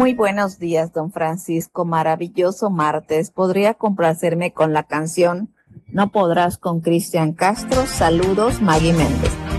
Muy buenos días, don Francisco. Maravilloso martes. ¿Podría complacerme con la canción No podrás con Cristian Castro? Saludos, Maggie Méndez.